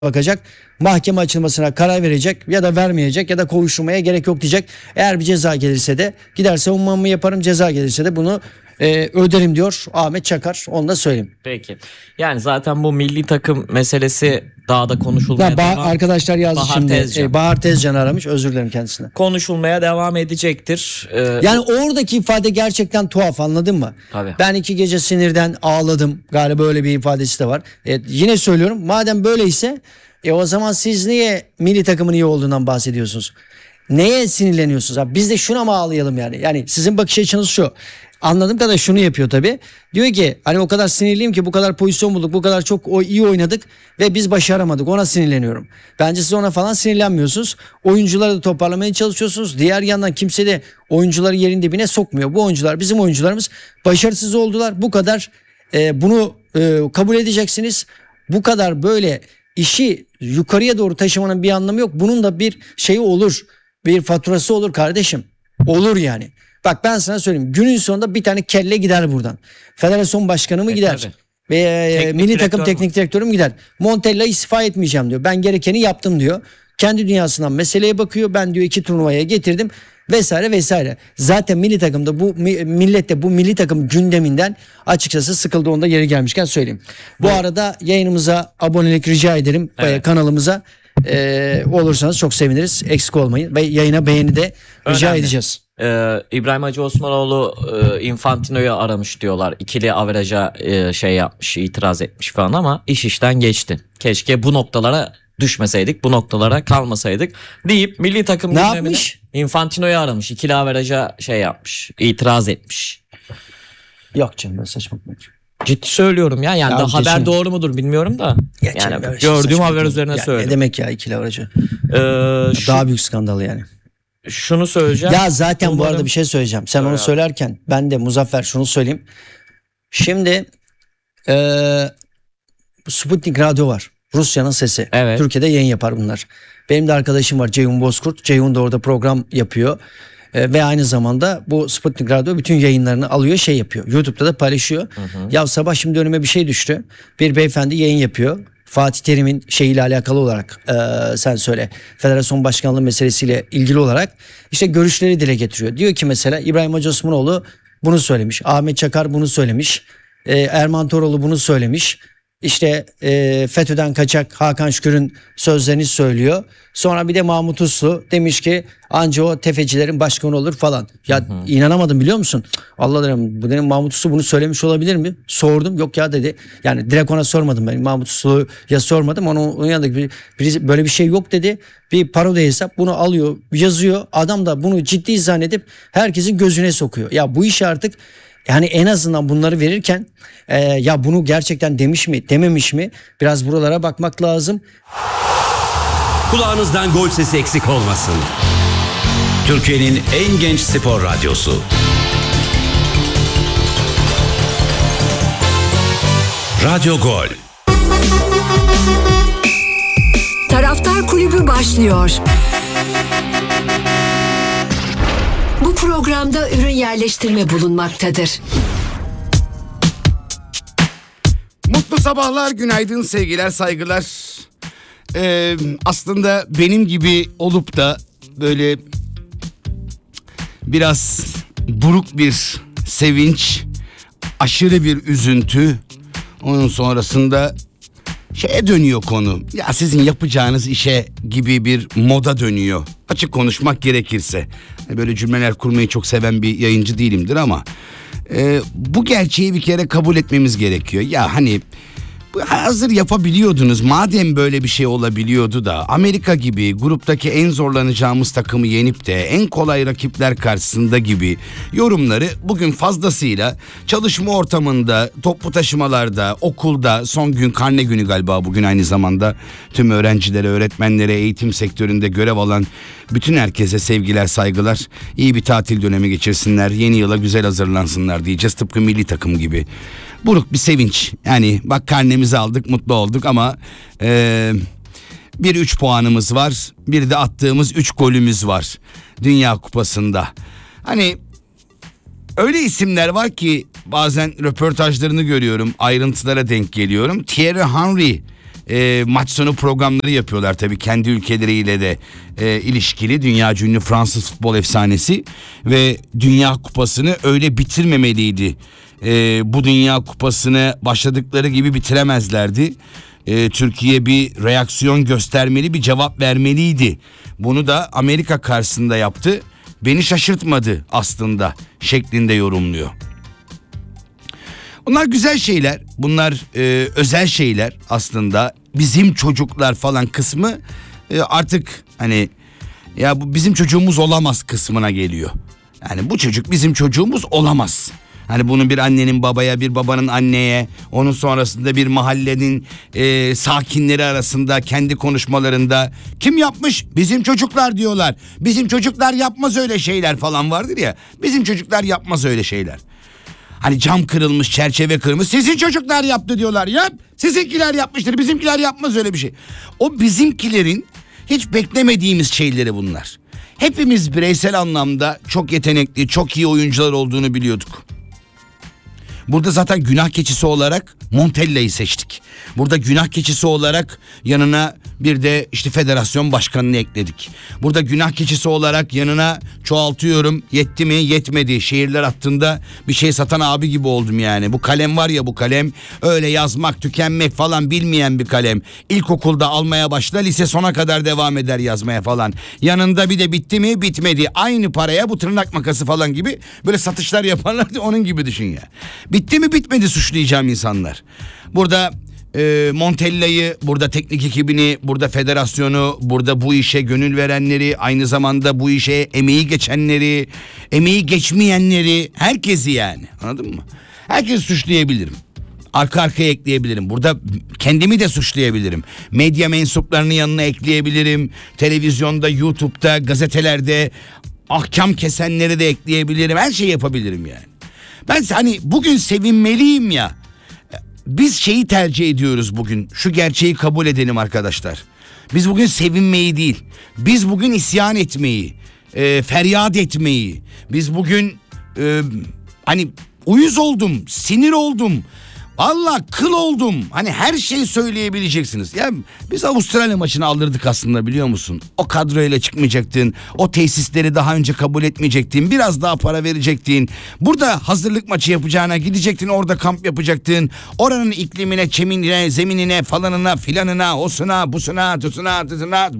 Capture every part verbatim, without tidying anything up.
bakacak. Mahkeme açılmasına karar verecek ya da vermeyecek ya da kovuşturmaya gerek yok diyecek. Eğer bir ceza gelirse de gider savunmamı yaparım, ceza gelirse de bunu e, öderim diyor Ahmet Çakar. Onu da söyleyeyim. Peki. Yani zaten bu milli takım meselesi daha da konuşulmaya Ya, bah- devam. arkadaşlar yazdı Bahar şimdi. Tezcan. E, Bahar Tezcan aramış. Özür dilerim kendisine. Konuşulmaya devam edecektir. Ee, Yani oradaki ifade gerçekten tuhaf, anladın mı? Tabii. Ben iki gece sinirden ağladım. Galiba öyle bir ifadesi de var. E, yine söylüyorum, madem böyleyse e, o zaman siz niye milli takımın iyi olduğundan bahsediyorsunuz? Neye sinirleniyorsunuz? Abi, biz de şuna mı ağlayalım yani? Yani sizin bakış açınız şu. Anladığım kadar şunu yapıyor tabii. Diyor ki hani o kadar sinirliyim ki bu kadar pozisyon bulduk, bu kadar çok o iyi oynadık ve biz başaramadık. Ona sinirleniyorum. Bence siz ona falan sinirlenmiyorsunuz. Oyuncuları da toparlamaya çalışıyorsunuz. Diğer yandan kimse de oyuncuları yerin dibine sokmuyor. Bu oyuncular, bizim oyuncularımız başarısız oldular. Bu kadar e, bunu e, kabul edeceksiniz. Bu kadar böyle işi yukarıya doğru taşımanın bir anlamı yok. Bunun da bir şeyi olur. Bir faturası olur kardeşim. Olur yani. Bak ben sana söyleyeyim. Günün sonunda bir tane kelle gider buradan. Federasyon başkanı mı E, gider? tabii. Ve e, Teknik milli direktör takım mü? teknik direktörü mü gider? Montella istifa etmeyeceğim diyor. Ben gerekeni yaptım diyor. Kendi dünyasından meseleye bakıyor. Ben diyor iki turnuvaya getirdim vesaire vesaire. Zaten milli takımda bu mi- millette bu milli takım gündeminden açıkçası sıkıldı, onda yeri gelmişken söyleyeyim. Bu, Bu- arada yayınımıza abonelik rica ederim. Evet. E, kanalımıza e, olursanız çok seviniriz. Eksik olmayın. Ve yayına beğeni de rica Önemli. edeceğiz. Ee, İbrahim Hacı Osmanoğlu e, Infantino'yu aramış diyorlar. İkili averaja e, şey yapmış, itiraz etmiş falan ama iş işten geçti. Keşke bu noktalara düşmeseydik, bu noktalara kalmasaydık deyip milli takım Ne gündemine yapmış? Infantino'yu aramış. İkili averaja şey yapmış, itiraz etmiş. Yok canım, böyle saçmalık. Ciddi söylüyorum ya. Yani Ya da haber geçelim. doğru mudur bilmiyorum da. Geçelim, Yani böyle şey gördüğüm saçmalık. haber üzerine Ya söyledim. Ne demek ya ikili aracı? Ee, şu- Daha büyük skandal yani. şunu söyleyeceğim. Ya zaten bu Umarım- arada bir şey söyleyeceğim. Sen Söyle onu abi. söylerken ben de Muzaffer şunu söyleyeyim. Şimdi eee Sputnik Radyo var. Rusya'nın sesi. Evet. Türkiye'de yayın yapar bunlar. Benim de arkadaşım var, Ceyhun Bozkurt. Ceyhun da orada program yapıyor. Eee, ve aynı zamanda bu Sputnik Radyo bütün yayınlarını alıyor, şey yapıyor. YouTube'da da paylaşıyor. Ya sabah şimdi önüme bir şey düştü. Bir beyefendi yayın yapıyor. Fatih Terim'in şeyiyle alakalı olarak eee, sen söyle, federasyon başkanlığı meselesiyle ilgili olarak işte görüşleri dile getiriyor. Diyor ki mesela İbrahim Hacı Osmanoğlu bunu söylemiş. Ahmet Çakar bunu söylemiş. Eee, Erman Toroğlu bunu söylemiş. İşte e, FETÖ'den kaçak Hakan Şükür'ün sözlerini söylüyor. Sonra bir de Mahmut Uslu demiş ki anca o tefecilerin başkanı olur falan. Ya inanamadım, biliyor musun? Cık, Allah dedim, bu dedim Mahmut Uslu bunu söylemiş olabilir mi? Sordum, yok ya dedi. Yani direkt ona sormadım ben. Mahmut Uslu'ya sormadım. Onun, onun yanındaki bir, birisi böyle bir şey yok dedi. Bir parodi hesap bunu alıyor, yazıyor. Adam da bunu ciddi zannedip herkesin gözüne sokuyor. Ya bu iş artık, yani en azından bunları verirken e, ya bunu gerçekten demiş mi dememiş mi, biraz buralara bakmak lazım. Kulağınızdan gol sesi eksik olmasın. Türkiye'nin en genç spor radyosu. Radyo Gol. Taraftar Kulübü başlıyor. Bu programda ürün yerleştirme bulunmaktadır. Mutlu sabahlar, günaydın, sevgiler, saygılar. Ee, aslında benim gibi olup da böyle biraz buruk bir sevinç, aşırı bir üzüntü, onun sonrasında şeye dönüyor konu. Ya sizin yapacağınız işe gibi bir moda dönüyor. Açık konuşmak gerekirse. Böyle cümleler kurmayı çok seven bir yayıncı değilimdir ama e, bu gerçeği bir kere kabul etmemiz gerekiyor. Ya hani hazır yapabiliyordunuz, madem böyle bir şey olabiliyordu da Amerika gibi gruptaki en zorlanacağımız takımı yenip de en kolay rakipler karşısında gibi yorumları bugün fazlasıyla çalışma ortamında, toplu taşımalarda, okulda, son gün karne günü galiba bugün, aynı zamanda tüm öğrencilere, öğretmenlere, eğitim sektöründe görev alan bütün herkese sevgiler, saygılar. İyi bir tatil dönemi geçirsinler, yeni yıla güzel hazırlansınlar diyeceğiz, tıpkı milli takım gibi. Buruk bir sevinç. Yani bak, karnemizi aldık, mutlu olduk ama e, bir üç puanımız var. Bir de attığımız üç golümüz var Dünya Kupası'nda. Hani öyle isimler var ki bazen röportajlarını görüyorum, ayrıntılara denk geliyorum. Thierry Henry e, maç sonu programları yapıyorlar tabii kendi ülkeleriyle de e, ilişkili. Dünya ünlü Fransız futbol efsanesi ve Dünya Kupası'nı öyle bitirmemeliydi. E, bu Dünya Kupası'nı başladıkları gibi bitiremezlerdi. E, Türkiye bir reaksiyon göstermeli, bir cevap vermeliydi. Bunu da Amerika karşısında yaptı. Beni şaşırtmadı aslında şeklinde yorumluyor. Bunlar güzel şeyler, bunlar e, özel şeyler aslında. Bizim çocuklar falan kısmı e, artık hani ya bu bizim çocuğumuz olamaz kısmına geliyor. Yani bu çocuk bizim çocuğumuz olamaz. Hani bunu bir annenin babaya, bir babanın anneye, onun sonrasında bir mahallenin e, sakinleri arasında kendi konuşmalarında kim yapmış? Bizim çocuklar diyorlar. Bizim çocuklar yapmaz öyle şeyler falan vardır ya. Bizim çocuklar yapmaz öyle şeyler. Hani cam kırılmış, çerçeve kırılmış. Sizin çocuklar yaptı diyorlar. Yap. Sizinkiler yapmıştır. Bizimkiler yapmaz öyle bir şey. O bizimkilerin hiç beklemediğimiz şeyleri bunlar. Hepimiz bireysel anlamda çok yetenekli, çok iyi oyuncular olduğunu biliyorduk. Burada zaten günah keçisi olarak Montella'yı seçtik. Burada günah keçisi olarak yanına bir de işte federasyon başkanını ekledik. Burada günah keçisi olarak yanına çoğaltıyorum, yetti mi yetmedi. Şehirler hattında bir şey satan abi gibi oldum yani. Bu kalem var ya, bu kalem öyle yazmak, tükenmek falan bilmeyen bir kalem. İlkokulda almaya başla, lise sona kadar devam eder yazmaya falan. Yanında bir de bitti mi bitmedi. Aynı paraya bu tırnak makası falan gibi böyle satışlar yaparlardı, onun gibi düşün ya. Bitti mi bitmedi suçlayacağım insanlar. Burada e, Montella'yı, burada teknik ekibini, burada federasyonu, burada bu işe gönül verenleri, aynı zamanda bu işe emeği geçenleri, emeği geçmeyenleri, herkesi yani, anladın mı? Herkesi suçlayabilirim. Arka arkaya ekleyebilirim. Burada kendimi de suçlayabilirim. Medya mensuplarını yanına ekleyebilirim. Televizyonda, YouTube'da, gazetelerde ahkam kesenleri de ekleyebilirim. Her şeyi yapabilirim yani. Ben hani bugün sevinmeliyim ya. Biz şeyi tercih ediyoruz bugün. Şu gerçeği kabul edelim arkadaşlar. Biz bugün sevinmeyi değil. Biz bugün isyan etmeyi, e, feryat etmeyi. Biz bugün e, hani uyuz oldum, sinir oldum. Vallahi kıl oldum. Hani her şeyi söyleyebileceksiniz. Ya biz Avustralya maçını aldırdık aslında, biliyor musun? O kadroyla çıkmayacaktın. O tesisleri daha önce kabul etmeyecektin. Biraz daha para verecektin. Burada hazırlık maçı yapacağına gidecektin. Orada kamp yapacaktın. Oranın iklimine, çeminine, zeminine, falanına, filanına, osuna, busuna, tusuna, tusuna.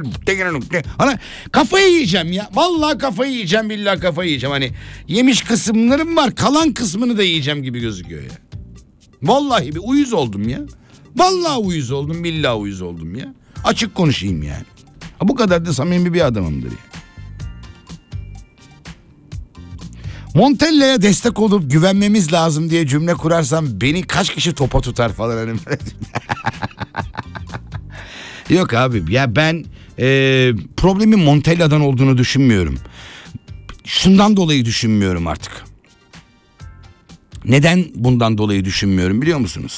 Hani kafayı yiyeceğim ya. Vallahi kafayı yiyeceğim. Billahi kafayı yiyeceğim. Hani yemiş kısımlarım var. Kalan kısmını da yiyeceğim gibi gözüküyor ya. Vallahi bir uyuz oldum ya. Vallahi uyuz oldum, billahi uyuz oldum ya. Açık konuşayım yani. Ha, bu kadar da samimi bir adamımdır ya. Montella'ya destek olup güvenmemiz lazım diye cümle kurarsam beni kaç kişi topa tutar falan. Hani. Yok abi ya, ben e, problemin Montella'dan olduğunu düşünmüyorum. Şundan dolayı düşünmüyorum artık. Neden bundan dolayı düşünmüyorum biliyor musunuz?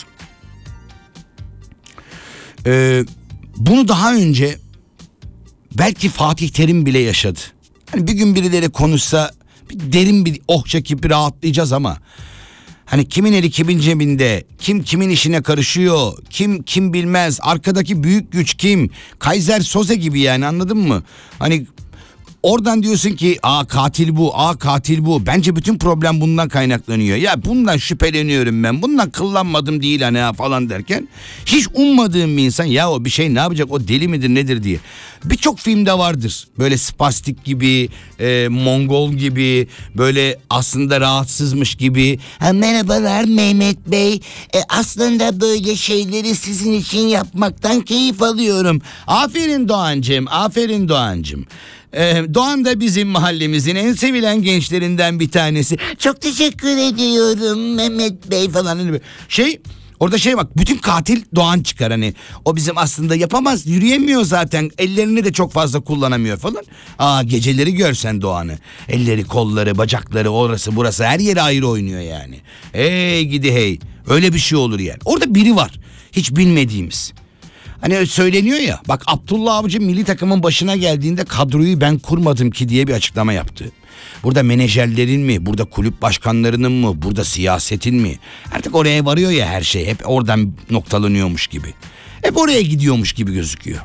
Ee, bunu daha önce belki Fatih Terim bile yaşadı. Hani bir gün birileri konuşsa bir derin bir oh çekip bir rahatlayacağız ama hani kimin eli kimin cebinde, kim kimin işine karışıyor, kim kim bilmez, arkadaki büyük güç kim, Kaiser Soze gibi yani, anladın mı? Hani oradan diyorsun ki aa katil bu, aa katil bu. Bence bütün problem bundan kaynaklanıyor. Ya bundan şüpheleniyorum ben. Bundan kıllanmadım değil hani ha falan derken hiç ummadığım bir insan ya o bir şey ne yapacak, o deli midir nedir diye. Birçok filmde vardır. Böyle spastik gibi, e, Mongol gibi, böyle aslında rahatsızmış gibi. Ha, merhabalar Mehmet Bey. E, aslında böyle şeyleri sizin için yapmaktan keyif alıyorum. Aferin Doğancığım, aferin Doğancığım. Ee, Doğan da bizim mahallemizin en sevilen gençlerinden bir tanesi. Çok teşekkür ediyorum Mehmet Bey falan. Falan şey, orada şey bak, bütün katil Doğan çıkar hani. O bizim aslında yapamaz, yürüyemiyor zaten, ellerini de çok fazla kullanamıyor falan. Aa geceleri görsen Doğan'ı, elleri, kolları, bacakları, orası burası her yeri ayrı oynuyor yani. Hey gidi hey, öyle bir şey olur yani. Orada biri var hiç bilmediğimiz. Hani söyleniyor ya, bak Abdullah Avcı milli takımın başına geldiğinde kadroyu ben kurmadım ki diye bir açıklama yaptı. Burada menajerlerin mi, burada kulüp başkanlarının mı, burada siyasetin mi? Artık oraya varıyor ya her şey, hep oradan noktalanıyormuş gibi. hep oraya gidiyormuş gibi gözüküyor.